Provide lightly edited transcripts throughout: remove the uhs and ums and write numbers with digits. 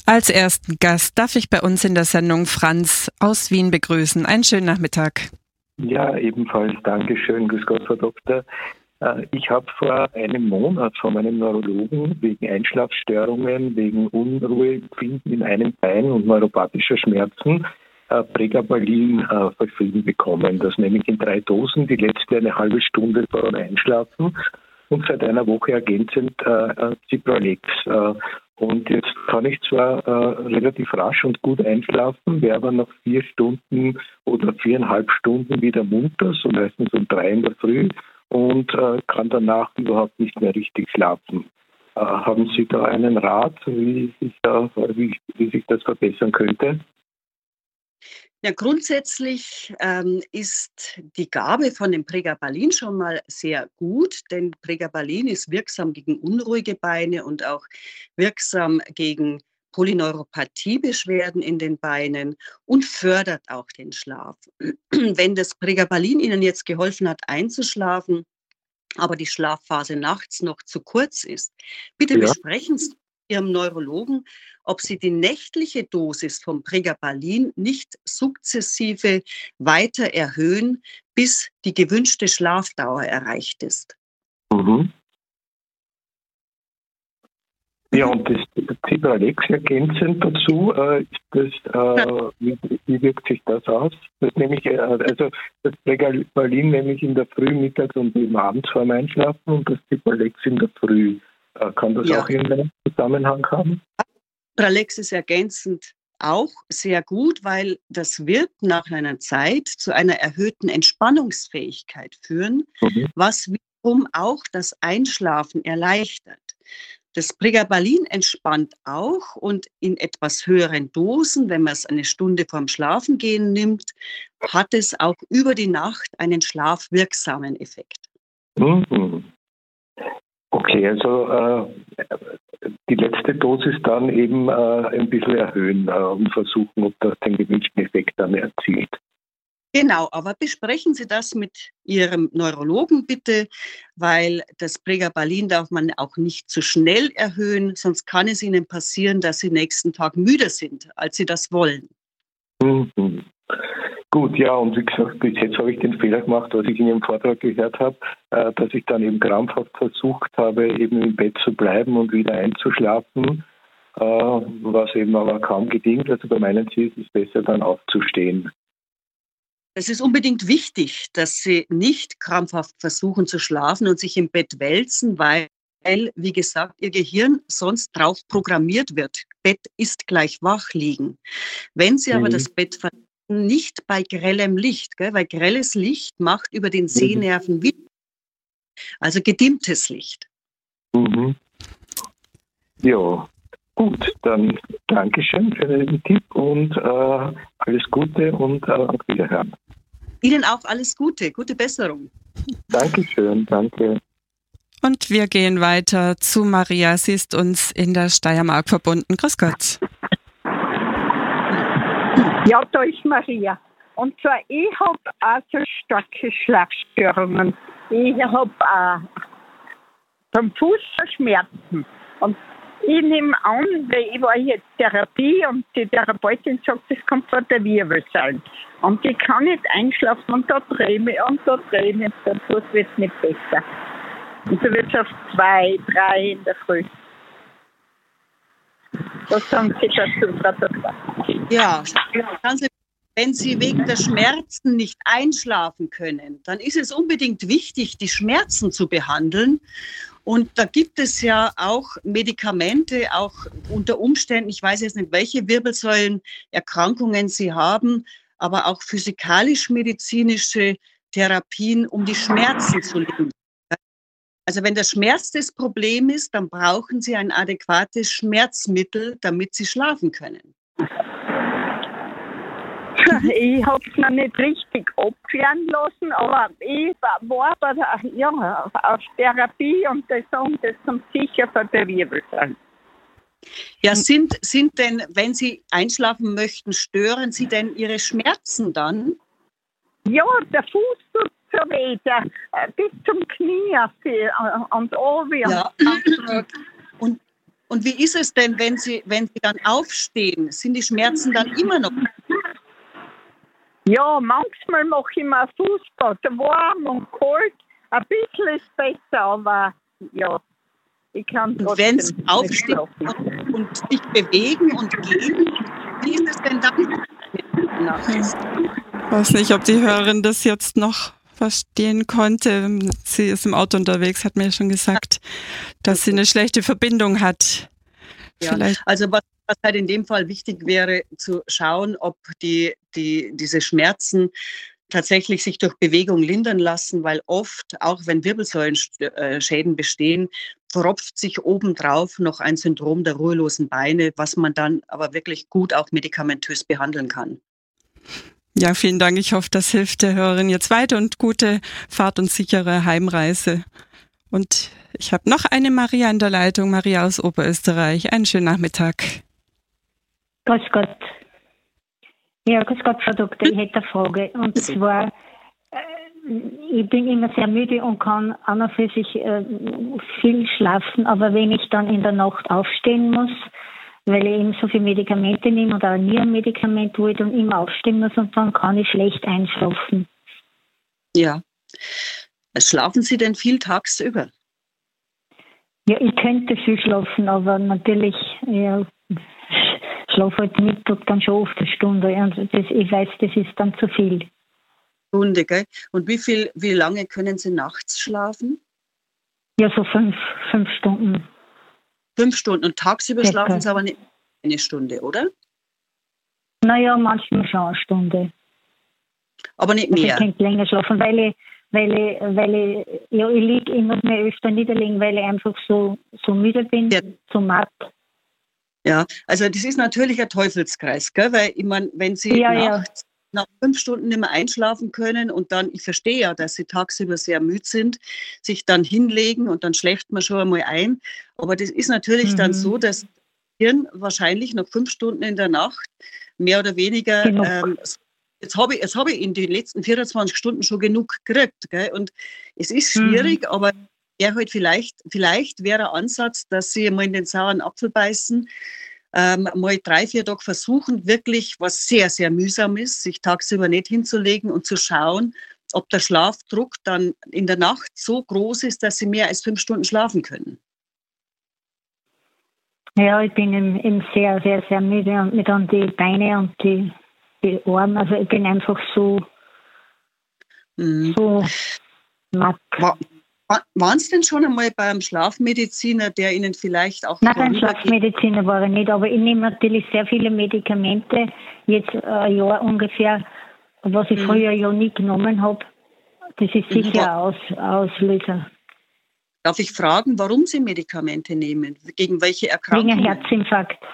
Als ersten Gast darf ich bei uns in der Sendung Franz aus Wien begrüßen. Einen schönen Nachmittag. Ja, ebenfalls. Dankeschön. Grüß Gott, Frau Doktor. Ich habe vor einem Monat von meinem Neurologen wegen Einschlafstörungen, wegen Unruheempfinden in einem Bein und neuropathischer Schmerzen Pregabalin verschrieben bekommen. Das nehme ich in 3 Dosen, die letzte eine halbe Stunde vor dem Einschlafen und seit einer Woche ergänzend Cipralex. Und jetzt kann ich zwar relativ rasch und gut einschlafen, wäre aber nach 4 Stunden oder 4,5 Stunden wieder munter, so meistens um 3 in der Früh und kann danach überhaupt nicht mehr richtig schlafen. Haben Sie da einen Rat, wie sich das verbessern könnte? Ja, grundsätzlich ist die Gabe von dem Pregabalin schon mal sehr gut, denn Pregabalin ist wirksam gegen unruhige Beine und auch wirksam gegen Polyneuropathie-Beschwerden in den Beinen und fördert auch den Schlaf. Wenn das Pregabalin Ihnen jetzt geholfen hat, einzuschlafen, aber die Schlafphase nachts noch zu kurz ist, bitte besprechen Sie mit Ihrem Neurologen, ob Sie die nächtliche Dosis vom Pregabalin nicht sukzessive weiter erhöhen, bis die gewünschte Schlafdauer erreicht ist. Mhm. Ja, und das Cipralex ergänzend dazu, wie wirkt sich das aus? Das nehme ich, also das Pregabalin nehme ich in der Früh, mittags und eben abends vor dem Einschlafen und das Cipralex in der Früh. Kann das auch irgendeinen Zusammenhang haben? Cipralex ist ergänzend auch sehr gut, weil das wird nach einer Zeit zu einer erhöhten Entspannungsfähigkeit führen, was wiederum auch das Einschlafen erleichtert. Das Pregabalin entspannt auch und in etwas höheren Dosen, wenn man es eine Stunde vorm Schlafengehen nimmt, hat es auch über die Nacht einen schlafwirksamen Effekt. Mhm. Okay, also die letzte Dosis dann eben ein bisschen erhöhen und versuchen, ob das den gewünschten Effekt dann erzielt. Genau, aber besprechen Sie das mit Ihrem Neurologen bitte, weil das Pregabalin darf man auch nicht zu schnell erhöhen, sonst kann es Ihnen passieren, dass Sie nächsten Tag müder sind, als Sie das wollen. Mhm. Gut, ja, und wie gesagt, bis jetzt habe ich den Fehler gemacht, was ich in Ihrem Vortrag gehört habe, dass ich dann eben krampfhaft versucht habe, eben im Bett zu bleiben und wieder einzuschlafen, was eben aber kaum gelingt. Also bei meinen Zielen ist es besser, dann aufzustehen. Es ist unbedingt wichtig, dass Sie nicht krampfhaft versuchen zu schlafen und sich im Bett wälzen, weil, wie gesagt, Ihr Gehirn sonst drauf programmiert wird. Bett ist gleich wach liegen. Wenn Sie aber das Bett verlassen, nicht bei grellem Licht, weil grelles Licht macht über den Sehnerven wieder, also gedimmtes Licht. Mhm. Ja, gut, dann Dankeschön für den Tipp und alles Gute und auf Wiederhören. Ihnen auch alles Gute, gute Besserung. Dankeschön, danke. Und wir gehen weiter zu Maria. Sie ist uns in der Steiermark verbunden. Grüß Gott. Ja, da ist Maria. Und zwar, ich habe auch so starke Schlafstörungen. Ich habe vom Fuß Schmerzen. Und ich nehme an, weil ich war jetzt Therapie und die Therapeutin sagt, das kommt von der Wirbelsäule. Und ich kann nicht einschlafen und da drehe ich mich und da drehe ich mich. Der Fuß wird nicht besser. Und so wird es auf 2, 3 in der Früh. Was sagen Sie dazu, Frau Doktor? Ja, wenn Sie wegen der Schmerzen nicht einschlafen können, dann ist es unbedingt wichtig, die Schmerzen zu behandeln. Und da gibt es ja auch Medikamente, auch unter Umständen, ich weiß jetzt nicht, welche Wirbelsäulenerkrankungen Sie haben, aber auch physikalisch-medizinische Therapien, um die Schmerzen zu lindern. Also wenn der Schmerz das Problem ist, dann brauchen Sie ein adäquates Schmerzmittel, damit Sie schlafen können. Ich habe es noch nicht richtig abklären lassen, aber ich war bei der, auf Therapie und das sagen, das kommt sicher von der Wirbelsäule. Ja, sind denn, wenn Sie einschlafen möchten, stören Sie denn Ihre Schmerzen dann? Ja, der Fuß tut so weh, bis zum Knie und oben. Ja. Und wie ist es denn, wenn Sie dann aufstehen? Sind die Schmerzen dann immer noch? Ja, manchmal mache ich mir ein Fußbad, warm und kalt. Ein bisschen ist besser, aber ja, ich kann trotzdem Wenn Sie nicht aufstehen schlafen. und sich bewegen und gehen, wie ist es denn dann? Ich weiß nicht, ob die Hörerin das jetzt noch verstehen konnte. Sie ist im Auto unterwegs, hat mir schon gesagt, dass sie eine schlechte Verbindung hat. Ja, Vielleicht. also was halt in dem Fall wichtig wäre, zu schauen, ob diese Schmerzen tatsächlich sich durch Bewegung lindern lassen, weil oft, auch wenn Wirbelsäulenschäden bestehen, verropft sich obendrauf noch ein Syndrom der ruhelosen Beine, was man dann aber wirklich gut auch medikamentös behandeln kann. Ja, vielen Dank. Ich hoffe, das hilft der Hörerin jetzt weiter und gute Fahrt und sichere Heimreise. Und ich habe noch eine Maria in der Leitung, Maria aus Oberösterreich. Einen schönen Nachmittag. Grüß Gott. Ja, grüß Gott, Frau Doktor. Ich hätte eine Frage. Und zwar, ich bin immer sehr müde und kann an und für sich viel schlafen, aber wenn ich dann in der Nacht aufstehen muss, weil ich eben so viele Medikamente nehme oder ein Nierenmedikament, wo ich dann immer aufstehen muss und dann kann ich schlecht einschlafen. Ja. Schlafen Sie denn viel tagsüber? Ja, ich könnte viel schlafen, aber natürlich, ja, schlafe halt Mittag dann schon oft eine Stunde. Und ich weiß, das ist dann zu viel. Stunde, gell? Und wie lange können Sie nachts schlafen? Ja, so fünf Stunden. 5 Stunden. Und tagsüber Circa. schlafen Sie aber nicht eine Stunde, oder? Naja, manchmal schon eine Stunde. Aber nicht Also mehr. ich könnte länger schlafen, weil ich liege, ich muss mir öfter niederlegen, weil ich einfach so müde bin, Ja. so matt. Ja, also das ist natürlich ein Teufelskreis, gell? Weil ich meine, wenn Sie nachts nach 5 Stunden nicht mehr einschlafen können und dann, ich verstehe ja, dass Sie tagsüber sehr müde sind, sich dann hinlegen und dann schläft man schon einmal ein. Aber das ist natürlich dann so, dass das Hirn wahrscheinlich nach 5 Stunden in der Nacht mehr oder weniger, jetzt habe ich in den letzten 24 Stunden schon genug gekriegt. Gell? Und es ist schwierig, aber wäre halt vielleicht wäre ein Ansatz, dass Sie mal in den sauren Apfel beißen, mal 3-4 Tage versuchen, wirklich, was sehr, sehr mühsam ist, sich tagsüber nicht hinzulegen und zu schauen, ob der Schlafdruck dann in der Nacht so groß ist, dass Sie mehr als 5 Stunden schlafen können. Ja, ich bin eben sehr, sehr, sehr müde und mir dann die Beine und die Arme, also ich bin einfach so matt. Waren Sie denn schon einmal beim Schlafmediziner, der Ihnen vielleicht auch... Nein, beim Schlafmediziner war ich nicht, aber ich nehme natürlich sehr viele Medikamente, jetzt ein Jahr ungefähr, was ich früher ja nie genommen habe. Das ist sicher ein Auslöser. Darf ich fragen, warum Sie Medikamente nehmen? Gegen welche Erkrankungen? Wegen Herzinfarkt.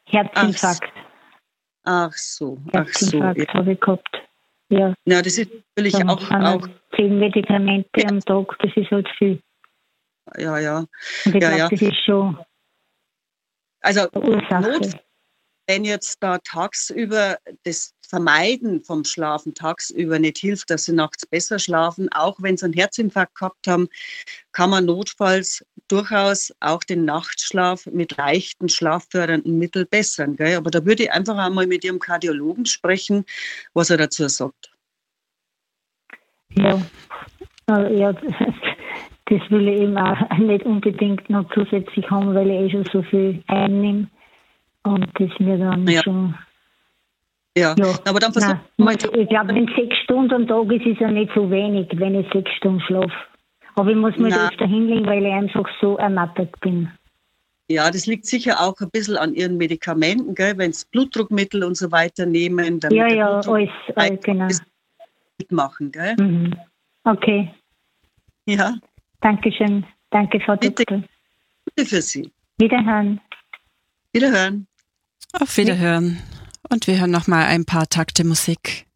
Ach so. Herzinfarkt habe ich gehabt. Ja, das ist natürlich dann auch 10 Medikamente am Tag, das ist halt viel. Ja. Und ich glaube, das ist schon also Ursache. Wenn jetzt da tagsüber das Vermeiden vom Schlafen tagsüber nicht hilft, dass Sie nachts besser schlafen, auch wenn Sie einen Herzinfarkt gehabt haben, kann man notfalls durchaus auch den Nachtschlaf mit leichten schlaffördernden Mitteln bessern. Gell? Aber da würde ich einfach einmal mit Ihrem Kardiologen sprechen, was er dazu sagt. Ja, das will ich eben auch nicht unbedingt noch zusätzlich haben, weil ich schon so viel einnehme. Und das mir dann schon... Ja, aber dann versuchen ich glaube, wenn 6 Stunden am Tag ist, ist ja nicht so wenig, wenn ich 6 Stunden schlafe. Aber ich muss mich öfter hinlegen, weil ich einfach so ermattet bin. Ja, das liegt sicher auch ein bisschen an Ihren Medikamenten, gell? Wenn Sie Blutdruckmittel und so weiter nehmen. Damit alles, genau. Mitmachen, gell? Mhm. Okay. Ja. Dankeschön. Danke, Frau Doktor. Bitte für Sie. Wiederhören. Wiederhören. Auf Wiederhören. Und wir hören noch mal ein paar Takte Musik.